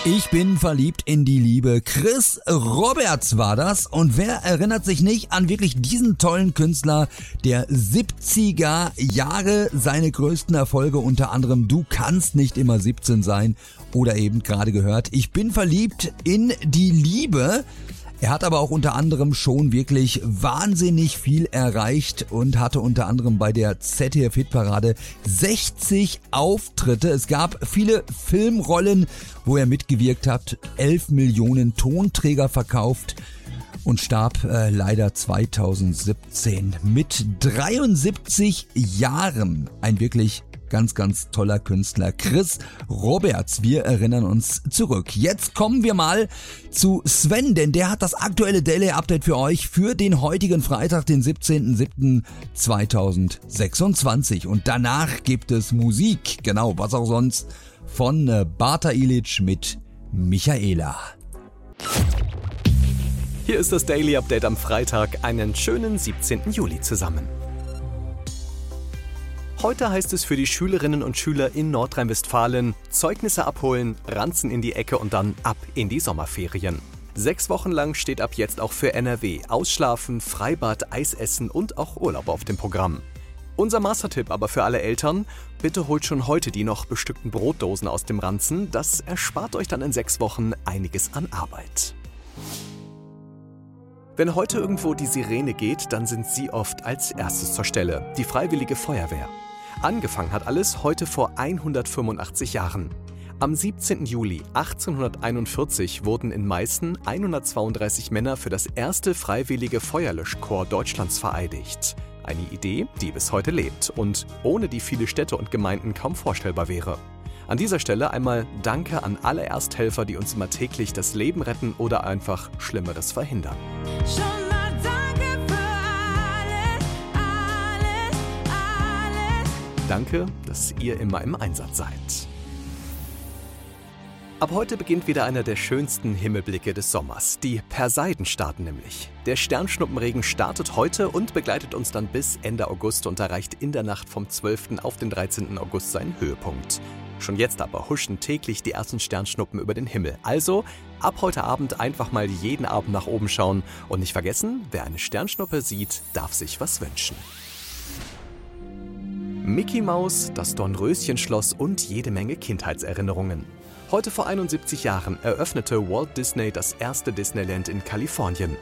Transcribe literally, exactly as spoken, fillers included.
Ich bin verliebt in die Liebe. Chris Roberts war das. Und wer erinnert sich nicht an wirklich diesen tollen Künstler der siebziger Jahre? Seine größten Erfolge unter anderem Du kannst nicht immer siebzehn sein oder eben gerade gehört Ich bin verliebt in die Liebe. Er hat aber auch unter anderem schon wirklich wahnsinnig viel erreicht und hatte unter anderem bei der Z D F-Hitparade sechzig Auftritte. Es gab viele Filmrollen, wo er mitgewirkt hat, elf Millionen Tonträger verkauft und starb äh, leider zweitausendsiebzehn mit dreiundsiebzig Jahren. Ein wirklich ganz, ganz toller Künstler, Chris Roberts. Wir erinnern uns zurück. Jetzt kommen wir mal zu Sven, denn der hat das aktuelle Daily Update für euch für den heutigen Freitag, den siebzehnten siebten zweitausendsechsundzwanzig. Und danach gibt es Musik, genau, was auch sonst, von Barta Ilic mit Michaela. Hier ist das Daily Update am Freitag, einen schönen siebzehnten Juli zusammen. Heute heißt es für die Schülerinnen und Schüler in Nordrhein-Westfalen: Zeugnisse abholen, Ranzen in die Ecke und dann ab in die Sommerferien. Sechs Wochen lang steht ab jetzt auch für N R W Ausschlafen, Freibad, Eisessen und auch Urlaub auf dem Programm. Unser Mastertipp aber für alle Eltern: Bitte holt schon heute die noch bestückten Brotdosen aus dem Ranzen, das erspart euch dann in sechs Wochen einiges an Arbeit. Wenn heute irgendwo die Sirene geht, dann sind sie oft als erstes zur Stelle, die Freiwillige Feuerwehr. Angefangen hat alles heute vor hundertfünfundachtzig Jahren. Am siebzehnten Juli achtzehnhunderteinundvierzig wurden in Meißen hundertzweiunddreißig Männer für das erste Freiwillige Feuerlöschkorps Deutschlands vereidigt. Eine Idee, die bis heute lebt und ohne die viele Städte und Gemeinden kaum vorstellbar wäre. An dieser Stelle einmal Danke an alle Ersthelfer, die uns immer täglich das Leben retten oder einfach Schlimmeres verhindern. Schon mal danke für alles, alles, alles. Danke, dass ihr immer im Einsatz seid. Ab heute beginnt wieder einer der schönsten Himmelblicke des Sommers. Die Perseidenstaaten nämlich. Der Sternschnuppenregen startet heute und begleitet uns dann bis Ende August und erreicht in der Nacht vom zwölften auf den dreizehnten August seinen Höhepunkt. Schon jetzt aber huschen täglich die ersten Sternschnuppen über den Himmel. Also ab heute Abend einfach mal jeden Abend nach oben schauen und nicht vergessen, wer eine Sternschnuppe sieht, darf sich was wünschen. Mickey Maus, das Dornröschenschloss und jede Menge Kindheitserinnerungen. Heute vor einundsiebzig Jahren eröffnete Walt Disney das erste Disneyland in Kalifornien.